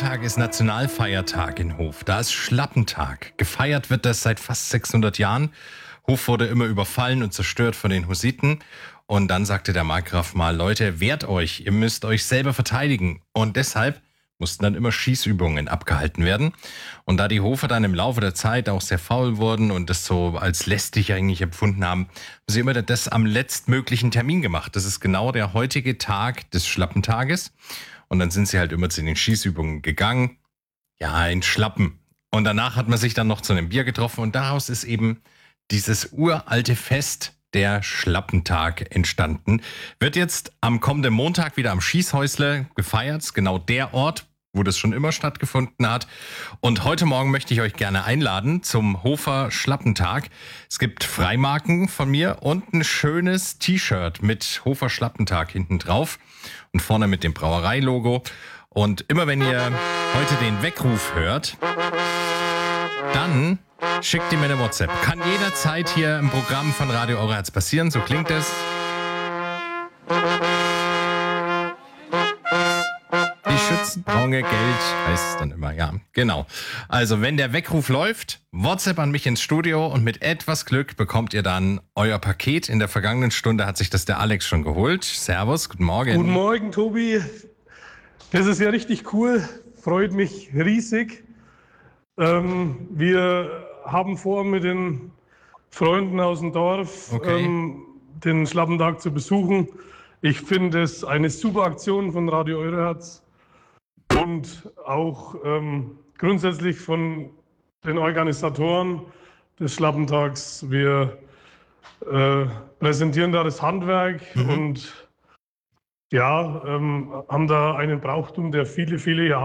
Montag ist Nationalfeiertag in Hof. Da ist Schlappentag. Gefeiert wird das seit fast 600 Jahren. Hof wurde immer überfallen und zerstört von den Hussiten. Und dann sagte der Markgraf mal, Leute, wehrt euch, ihr müsst euch selber verteidigen. Und deshalb mussten dann immer Schießübungen abgehalten werden. Und da die Hofer dann im Laufe der Zeit auch sehr faul wurden und das so als lästig eigentlich empfunden haben sie immer das am letztmöglichen Termin gemacht. Das ist genau der heutige Tag des Schlappentages. Und dann sind sie halt immer zu den Schießübungen gegangen. Ja, in Schlappen. Und danach hat man sich dann noch zu einem Bier getroffen. Und daraus ist eben dieses uralte Fest, der Schlappentag, entstanden. Wird jetzt am kommenden Montag wieder am Schießhäusle gefeiert. Genau der Ort, wo das schon immer stattgefunden hat. Und heute Morgen möchte ich euch gerne einladen zum Hofer Schlappentag. Es gibt Freimarken von mir und ein schönes T-Shirt mit Hofer Schlappentag hinten drauf und vorne mit dem Brauereilogo. Und immer wenn ihr heute den Weckruf hört, dann schickt ihr mir eine WhatsApp. Kann jederzeit hier im Programm von Radio Eureherz passieren, so klingt es. Die Schützen brauchen Geld, heißt es dann immer, ja, genau. Also wenn der Weckruf läuft, WhatsApp an mich ins Studio und mit etwas Glück bekommt ihr dann euer Paket. In der vergangenen Stunde hat sich das der Alex schon geholt. Servus, guten Morgen. Guten Morgen, Tobi. Das ist ja richtig cool, freut mich riesig. Wir haben vor, mit den Freunden aus dem Dorf den Schlappentag zu besuchen. Ich finde es eine super Aktion von Radio Eureherz und auch grundsätzlich von den Organisatoren des Schlappentags. Wir präsentieren da das Handwerk und ja, haben da einen Brauchtum, der viele, viele Jahre